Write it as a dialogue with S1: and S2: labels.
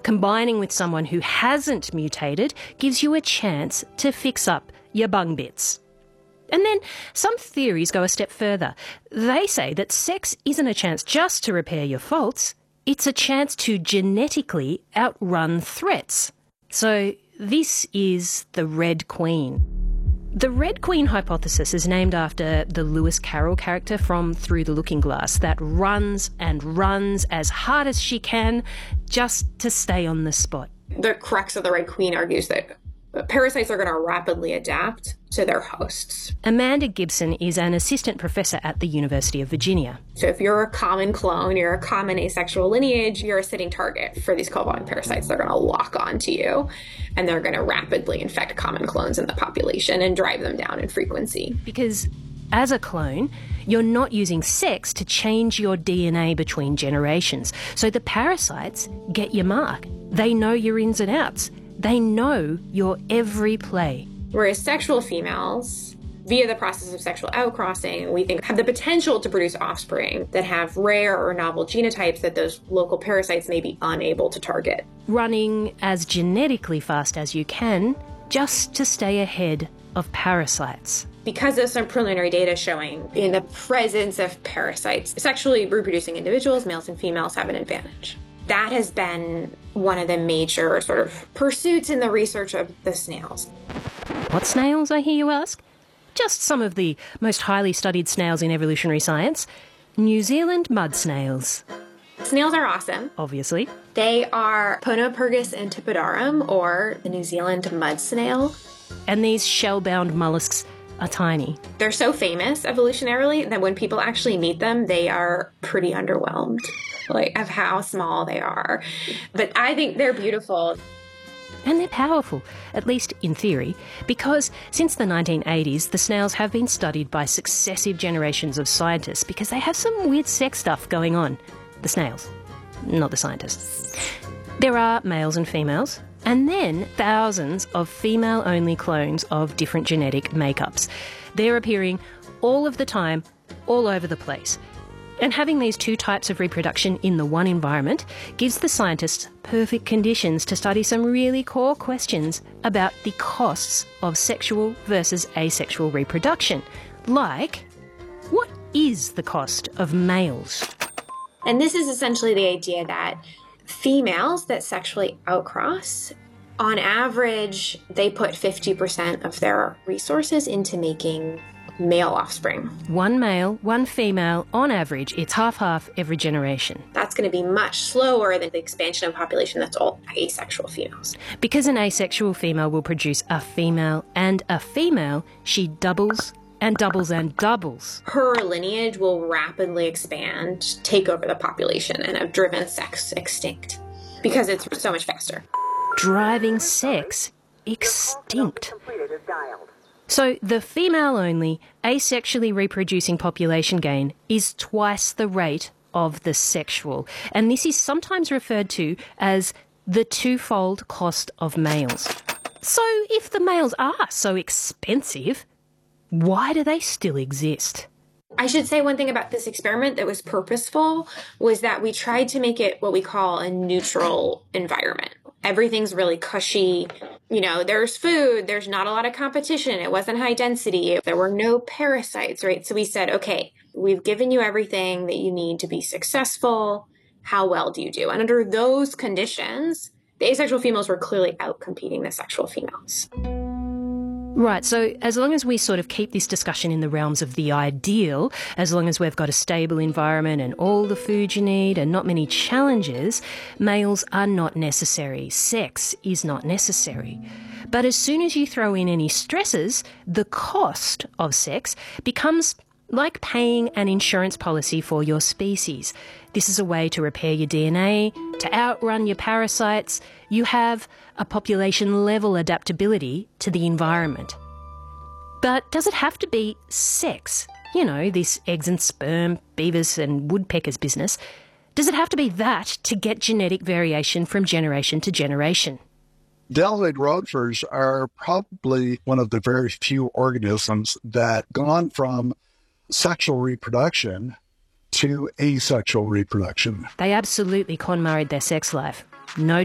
S1: Combining with someone who hasn't mutated gives you a chance to fix up your bung bits. And then some theories go a step further. They say that sex isn't a chance just to repair your faults, it's a chance to genetically outrun threats. So this is the Red Queen. The Red Queen hypothesis is named after the Lewis Carroll character from Through the Looking Glass that runs and runs as hard as she can just to stay on the spot.
S2: The crux of the Red Queen argues that parasites are going to rapidly adapt to their hosts.
S1: Amanda Gibson is an assistant professor at the University of Virginia.
S2: So if you're a common clone, you're a common asexual lineage, you're a sitting target for these cobalt parasites. They're going to lock onto you, and they're going to rapidly infect common clones in the population and drive them down in frequency.
S1: Because as a clone, you're not using sex to change your DNA between generations. So the parasites get your mark. They know your ins and outs. They know your every play.
S2: Whereas sexual females, via the process of sexual outcrossing, we think have the potential to produce offspring that have rare or novel genotypes that those local parasites may be unable to target.
S1: Running as genetically fast as you can just to stay ahead of parasites.
S2: Because of some preliminary data showing in the presence of parasites, sexually reproducing individuals, males and females, have an advantage. That has been one of the major sort of pursuits in the research of the snails.
S1: What snails, I hear you ask? Just some of the most highly studied snails in evolutionary science. New Zealand mud snails.
S2: Snails are awesome.
S1: Obviously.
S2: They are Ponopurgus antipodarum, or the New Zealand mud snail.
S1: And these shell-bound mollusks are tiny.
S2: They're so famous evolutionarily that when people actually meet them, they are pretty underwhelmed, of how small they are. But I think they're beautiful.
S1: And they're powerful, at least in theory, because since the 1980s, the snails have been studied by successive generations of scientists because they have some weird sex stuff going on. The snails, not the scientists. There are males and females, and then thousands of female-only clones of different genetic makeups. They're appearing all of the time, all over the place. And having these two types of reproduction in the one environment gives the scientists perfect conditions to study some really core questions about the costs of sexual versus asexual reproduction. Like, what is the cost of males?
S2: And this is essentially the idea that females that sexually outcross, on average, they put 50% of their resources into making male offspring.
S1: One male, one female, on average, it's half-half every generation.
S2: That's going to be much slower than the expansion of population that's all asexual females.
S1: Because an asexual female will produce a female, and a female, she doubles and doubles and doubles.
S2: Her lineage will rapidly expand, take over the population, and have driven sex extinct because it's so much faster.
S1: Driving sex extinct. So the female-only, asexually reproducing population gain is twice the rate of the sexual. And this is sometimes referred to as the twofold cost of males. So if the males are so expensive, why do they still exist?
S2: I should say one thing about this experiment that was purposeful was that we tried to make it what we call a neutral environment. Everything's really cushy. You know, there's food, there's not a lot of competition. It wasn't high density. There were no parasites, right? So we said, okay, we've given you everything that you need to be successful. How well do you do? And under those conditions, the asexual females were clearly outcompeting the sexual females.
S1: Right, so as long as we sort of keep this discussion in the realms of the ideal, as long as we've got a stable environment and all the food you need and not many challenges, males are not necessary. Sex is not necessary. But as soon as you throw in any stresses, the cost of sex becomes like paying an insurance policy for your species. This is a way to repair your DNA, to outrun your parasites. You have a population-level adaptability to the environment. But does it have to be sex? You know, this eggs and sperm, beavers and woodpeckers business. Does it have to be that to get genetic variation from generation to generation?
S3: Deltoid rotifers are probably one of the very few organisms that gone from sexual reproduction to asexual reproduction.
S1: They absolutely KonMari'd their sex life. No